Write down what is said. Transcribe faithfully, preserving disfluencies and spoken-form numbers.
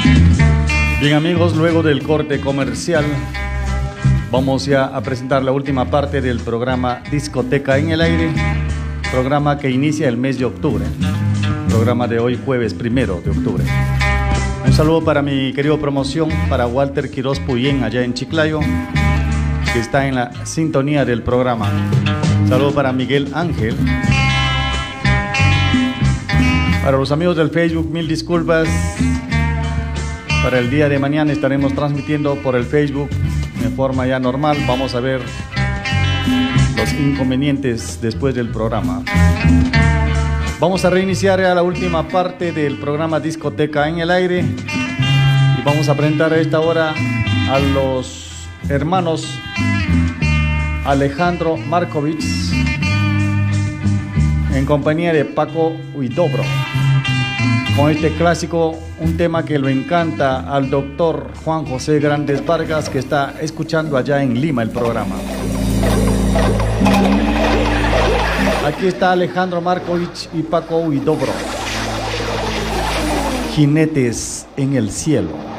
Bien amigos, luego del corte comercial vamos ya a presentar la última parte del programa Discoteca en el Aire, programa que inicia el mes de octubre, programa de hoy jueves primero de octubre. Un saludo para mi querido promoción, para Walter Quiroz Puyén allá en Chiclayo, que está en la sintonía del programa. Un saludo para Miguel Ángel. Para los amigos del Facebook, mil disculpas. Para el día de mañana estaremos transmitiendo por el Facebook de forma ya normal. Vamos a ver los inconvenientes después del programa. Vamos a reiniciar ya la última parte del programa Discoteca en el Aire y vamos a presentar a esta hora a los hermanos Alejandro Markovich en compañía de Paco Huidobro, con este clásico, un tema que lo encanta al doctor Juan José Grandes Vargas, que está escuchando allá en Lima el programa. Aquí está Alejandro Markovich y Paco Huidobro, Jinetes en el Cielo.